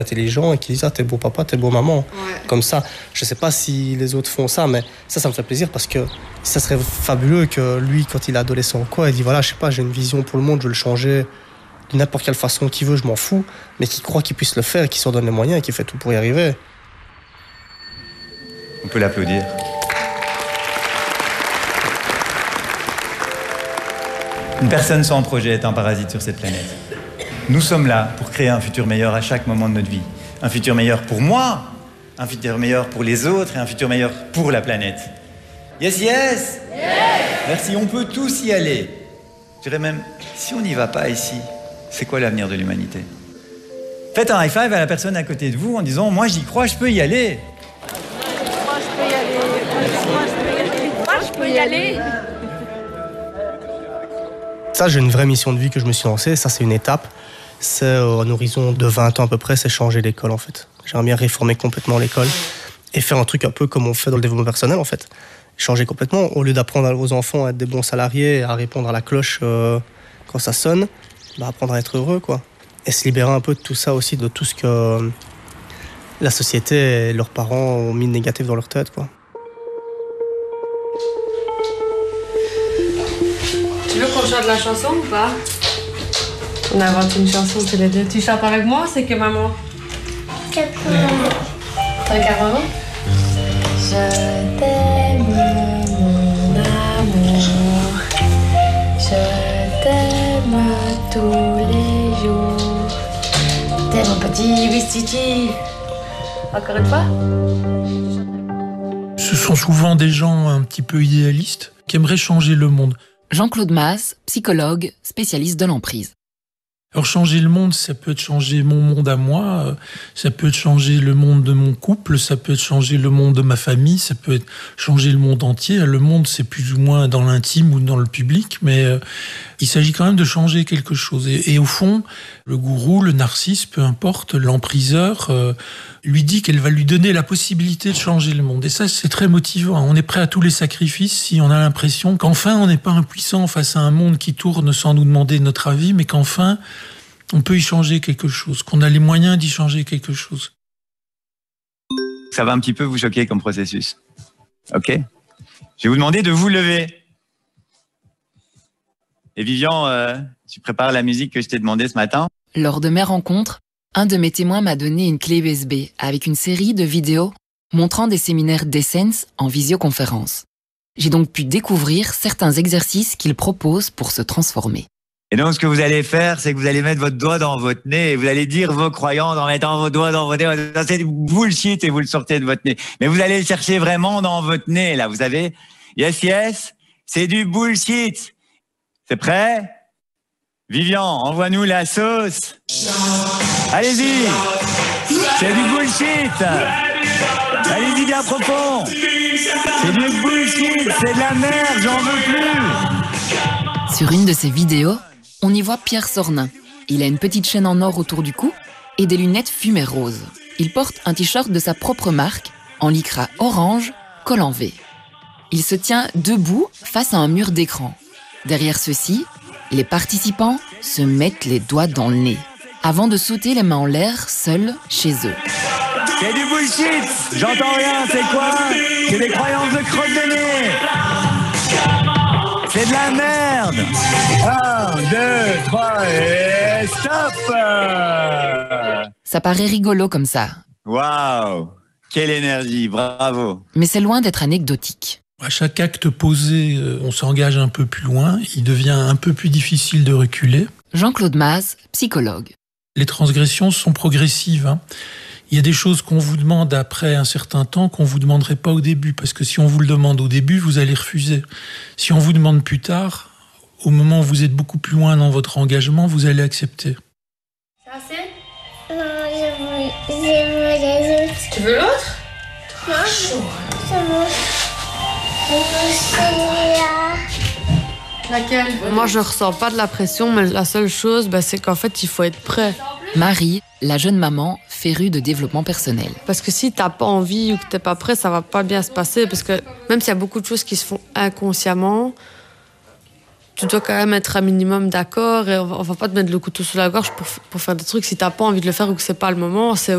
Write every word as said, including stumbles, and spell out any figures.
intelligent et qui disent ah t'es beau papa, t'es beau maman, ouais. Comme ça. Je sais pas si les autres font ça, mais ça ça me fait plaisir parce que ça serait fabuleux que lui quand il est adolescent ou quoi, il dit voilà je sais pas j'ai une vision pour le monde, je veux le changer de n'importe quelle façon qu'il veut, je m'en fous, mais qu'il croit qu'il puisse le faire, qu'il s'en donne les moyens et qu'il fait tout pour y arriver. On peut l'applaudir. Une personne sans projet est un parasite sur cette planète. Nous sommes là pour créer un futur meilleur à chaque moment de notre vie. Un futur meilleur pour moi, un futur meilleur pour les autres et un futur meilleur pour la planète. Yes, yes, yes. Merci, on peut tous y aller. Je dirais même, si on n'y va pas ici, c'est quoi l'avenir de l'humanité? Faites un high five à la personne à côté de vous en disant « Moi, j'y crois, je peux y aller ». Moi, je peux y aller. Moi, je peux y aller. Moi, je peux y aller. Ça, j'ai une vraie mission de vie que je me suis lancée. Ça, c'est une étape. C'est euh, un horizon de vingt ans à peu près, c'est changer l'école, en fait. J'aimerais bien réformer complètement l'école et faire un truc un peu comme on fait dans le développement personnel, en fait. Changer complètement. Au lieu d'apprendre aux enfants à être des bons salariés, à répondre à la cloche euh, quand ça sonne, bah, apprendre à être heureux, quoi. Et se libérer un peu de tout ça aussi, de tout ce que euh, la société et leurs parents ont mis de négatif dans leur tête, quoi. Tu veux qu'on chante la chanson ou pas? On invente une chanson tous les deux. Tu chantes avec moi ou c'est que maman? C'est que maman. T'as qu'à maman? Je t'aime, mon amour. Je t'aime tous les jours. T'es mon petit Wistiti. Encore une fois? Ce sont souvent des gens un petit peu idéalistes qui aimeraient changer le monde. Jean-Claude Maas, psychologue, spécialiste de l'emprise. Alors changer le monde, ça peut être changer mon monde à moi, ça peut être changer le monde de mon couple, ça peut être changer le monde de ma famille, ça peut être changer le monde entier. Le monde, c'est plus ou moins dans l'intime ou dans le public, mais euh, il s'agit quand même de changer quelque chose. Et, et au fond, le gourou, le narcisse, peu importe, l'empriseur, euh, lui dit qu'elle va lui donner la possibilité de changer le monde. Et ça, c'est très motivant. On est prêt à tous les sacrifices si on a l'impression qu'enfin, on n'est pas impuissant face à un monde qui tourne sans nous demander notre avis, mais qu'enfin, on peut y changer quelque chose, qu'on a les moyens d'y changer quelque chose. Ça va un petit peu vous choquer comme processus. Ok? Je vais vous demander de vous lever. Et Vivian, euh, tu prépares la musique que je t'ai demandé ce matin? Lors de mes rencontres, un de mes témoins m'a donné une clé U S B avec une série de vidéos montrant des séminaires d'Essence en visioconférence. J'ai donc pu découvrir certains exercices qu'il propose pour se transformer. Et donc, ce que vous allez faire, c'est que vous allez mettre votre doigt dans votre nez et vous allez dire vos croyances en mettant vos doigts dans votre nez. C'est du bullshit et vous le sortez de votre nez. Mais vous allez le chercher vraiment dans votre nez, là. Vous savez? Yes, yes. C'est du bullshit. C'est prêt? Vivian, envoie-nous la sauce. Allez-y. C'est du bullshit. Allez-y bien profond. C'est du bullshit. C'est de la merde. J'en veux plus. Sur une de ces vidéos, on y voit Pierre Sornin. Il a une petite chaîne en or autour du cou et des lunettes fumées roses. Il porte un t-shirt de sa propre marque, en lycra orange, col en V. Il se tient debout face à un mur d'écran. Derrière ceux-ci, les participants se mettent les doigts dans le nez, avant de sauter les mains en l'air, seuls chez eux. C'est du bullshit. J'entends rien, c'est quoi? C'est des croyances de crotte de nez. C'est de la merde. Un, deux, trois et stop. Ça paraît rigolo comme ça. Waouh, quelle énergie, bravo. Mais c'est loin d'être anecdotique. À chaque acte posé, on s'engage un peu plus loin. Il devient un peu plus difficile de reculer. Jean-Claude Maas, psychologue. Les transgressions sont progressives, hein. Il y a des choses qu'on vous demande après un certain temps qu'on ne vous demanderait pas au début. Parce que si on vous le demande au début, vous allez refuser. Si on vous demande plus tard, au moment où vous êtes beaucoup plus loin dans votre engagement, vous allez accepter. Ça c'est? Non, je veux, je veux les autres. Tu veux l'autre? Non, je veux, je veux celui-là. Laquelle? Moi je ressens pas de la pression, mais la seule chose, bah, c'est qu'en fait il faut être prêt. Marie, la jeune maman, férue de développement personnel. Parce que si t'as pas envie ou que t'es pas prêt, ça va pas bien se passer. Parce que même s'il y a beaucoup de choses qui se font inconsciemment, tu dois quand même être un minimum d'accord et on va, on va pas te mettre le couteau sous la gorge pour, pour faire des trucs si t'as pas envie de le faire ou que c'est pas le moment. C'est